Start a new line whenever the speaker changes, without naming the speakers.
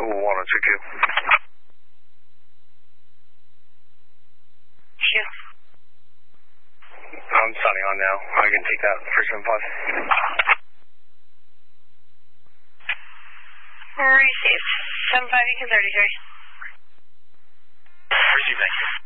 Sure.
I'm signing on now. I can take that for 75.
Received. 75 Eakin 33.
Received, thank you.